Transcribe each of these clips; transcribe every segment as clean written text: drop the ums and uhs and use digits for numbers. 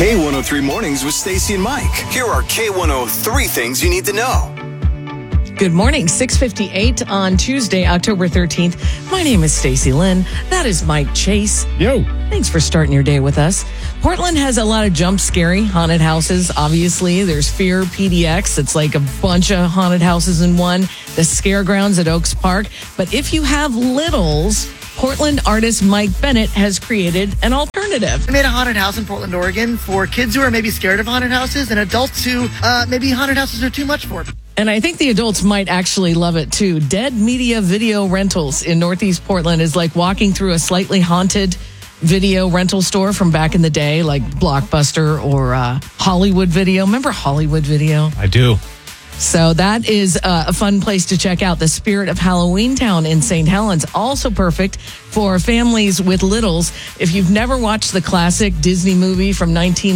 K103 Mornings with Stacy and Mike. Here are K103 things you need to know. Good morning, 6:58 on Tuesday, October 13th. My name is Stacy Lynn. That is Mike Chase. Yo. Thanks for starting your day with us. Portland has a lot of scary haunted houses. Obviously, there's Fear PDX. It's like a bunch of haunted houses in one. The Scare Grounds at Oaks Park. But if you have littles, Portland artist Mike Bennett has created an alternative. We made a haunted house in Portland, Oregon for kids who are maybe scared of haunted houses and adults who maybe haunted houses are too much for. And I think the adults might actually love it too. Dead Media Video Rentals in Northeast Portland is like walking through a slightly haunted video rental store from back in the day, like Blockbuster or Hollywood Video. Remember Hollywood Video? I do. So that is a fun place to check out. The Spirit of Halloween Town in St. Helens, also perfect for families with littles. If you've never watched the classic Disney movie from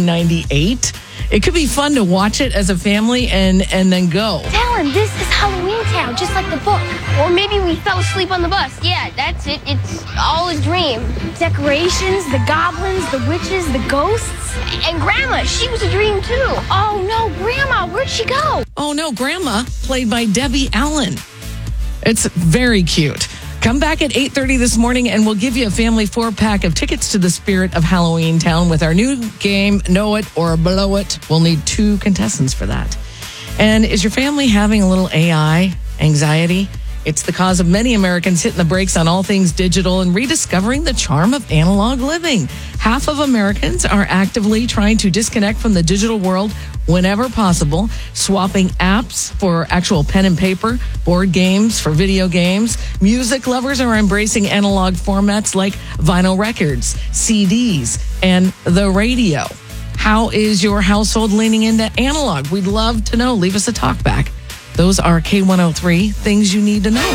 1998, it could be fun to watch it as a family and then go. Tell him this is Halloween Town, just like the book. Or maybe we fell asleep on the bus. Yeah, that's it. It's all a dream. Decorations, the goblins, the witches, the ghosts. And Grandma, she was a dream too. Oh no, Grandma, where'd she go? Oh no, Grandma, played by Debbie Allen. It's very cute. Come back at 8:30 this morning and we'll give you a family 4-pack of tickets to the Spirit of Halloween Town with our new game, Know It or Blow It. We'll need 2 contestants for that. And is your family having a little AI anxiety? It's the cause of many Americans hitting the brakes on all things digital and rediscovering the charm of analog living. Half of Americans are actively trying to disconnect from the digital world whenever possible, swapping apps for actual pen and paper, board games for video games. Music lovers are embracing analog formats like vinyl records, CDs, and the radio. How is your household leaning into analog? We'd love to know. Leave us a talk back. Those are K103 things you need to know,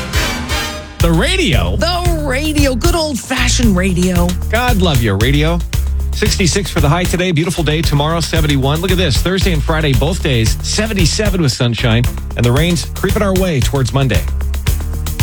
Mike. The radio. The radio. Good old-fashioned radio. God love you, radio. 66 for the high today. Beautiful day. Tomorrow, 71. Look at this. Thursday and Friday, both days, 77 with sunshine. And the rain's creeping our way towards Monday.